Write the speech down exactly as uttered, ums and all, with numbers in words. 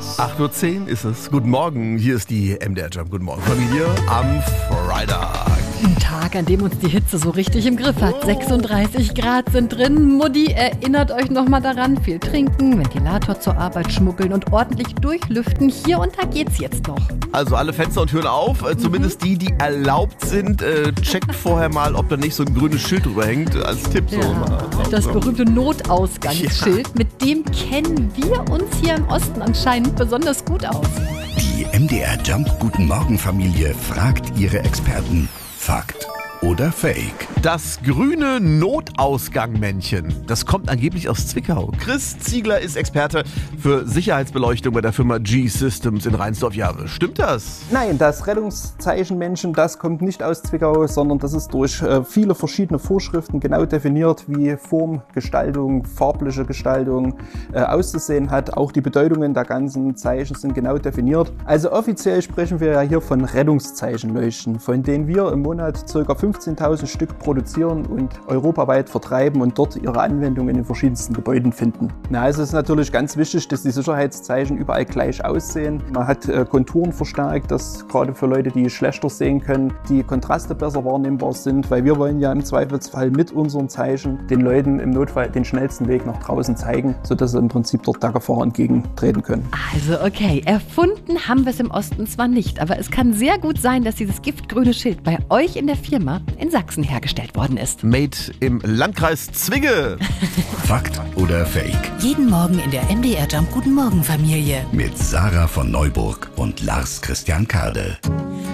acht Uhr zehn ist es. Guten Morgen, hier ist die M D R Jump. Guten Morgen, Familie, am Freitag. Ein Tag, an dem uns die Hitze so richtig im Griff hat. sechsunddreißig Grad sind drin. Mutti, erinnert euch nochmal daran. Viel trinken, Ventilator zur Arbeit schmuggeln und ordentlich durchlüften. Hier und da geht's jetzt noch. Also alle Fenster und Türen auf, äh, zumindest die, die erlaubt sind. Äh, checkt vorher mal, ob da nicht so ein grünes Schild drüber hängt, äh, als Tipp. So Ja, mal. das berühmte Notausgangsschild, ja. Mit dem kennen wir uns hier im Osten anscheinend besonders gut aus. Die M D R Jump Guten Morgen Familie fragt ihre Experten. Fakt oder Fake? Das grüne Notausgangmännchen, das kommt angeblich aus Zwickau. Chris Ziegler ist Experte für Sicherheitsbeleuchtung bei der Firma G-Systems in Rheinsdorf-Jahre. Stimmt das? Nein, das Rettungszeichenmännchen, das kommt nicht aus Zwickau, sondern das ist durch äh, viele verschiedene Vorschriften genau definiert, wie Formgestaltung, farbliche Gestaltung äh, auszusehen hat. Auch die Bedeutungen der ganzen Zeichen sind genau definiert. Also offiziell sprechen wir ja hier von Rettungszeichenleuchten, von denen wir im Monat ca. fünfzehntausend Stück produzieren und europaweit vertreiben und dort ihre Anwendung in den verschiedensten Gebäuden finden. Na, also es ist natürlich ganz wichtig, dass die Sicherheitszeichen überall gleich aussehen. Man hat äh, Konturen verstärkt, dass gerade für Leute, die schlechter sehen können, die Kontraste besser wahrnehmbar sind, weil wir wollen ja im Zweifelsfall mit unseren Zeichen den Leuten im Notfall den schnellsten Weg nach draußen zeigen, sodass sie im Prinzip dort der Gefahr entgegentreten können. Also okay, erfunden haben wir es im Osten zwar nicht, aber es kann sehr gut sein, dass dieses giftgrüne Schild bei euch in der Firma in Sachsen hergestellt worden ist. Made im Landkreis Zwinge. Fakt oder Fake? Jeden Morgen in der M D R Jump Guten Morgen Familie. Mit Sarah von Neuburg und Lars Christian Kade.